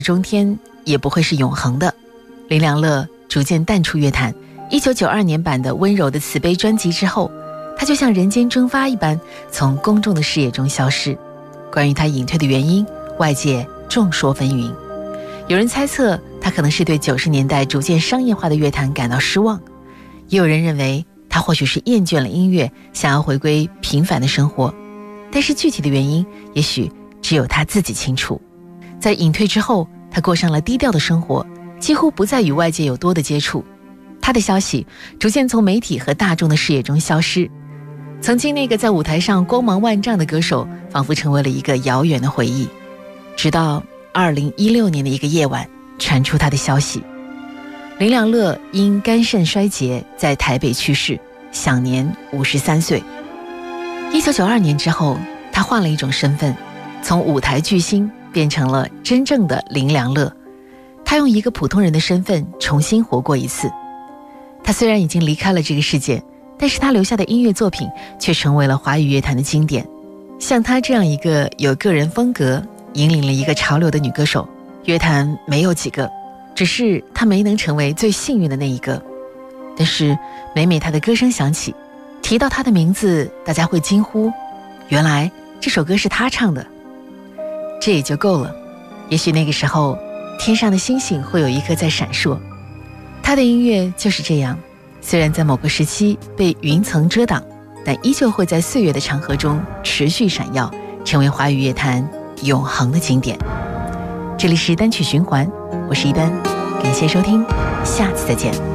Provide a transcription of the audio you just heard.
中天也不会是永恒的。林良乐逐渐淡出乐坛，1992年版的《温柔的慈悲》专辑之后，他就像人间蒸发一般从公众的视野中消失。关于他隐退的原因，外界众说纷纭。有人猜测他可能是对90年代逐渐商业化的乐坛感到失望，也有人认为他或许是厌倦了音乐，想要回归平凡的生活。但是具体的原因也许只有他自己清楚。在隐退之后，他过上了低调的生活，几乎不再与外界有多的接触。他的消息逐渐从媒体和大众的视野中消失。曾经那个在舞台上光芒万丈的歌手，仿佛成为了一个遥远的回忆。直到2016年的一个夜晚，传出他的消息：林良乐因肝肾衰竭在台北去世，享年53岁。1992年之后，他换了一种身份，从舞台巨星变成了真正的林良乐。他用一个普通人的身份重新活过一次。他虽然已经离开了这个世界，但是他留下的音乐作品却成为了华语乐坛的经典。像他这样一个有个人风格、引领了一个潮流的女歌手，乐坛没有几个，只是她没能成为最幸运的那一个。但是每每她的歌声响起，提到她的名字，大家会惊呼，原来这首歌是她唱的。这也就够了。也许那个时候，天上的星星会有一颗在闪烁。她的音乐就是这样，虽然在某个时期被云层遮挡，但依旧会在岁月的长河中持续闪耀，成为华语乐坛永恒的经典。这里是单曲循环，我是一丹，感谢收听，下次再见。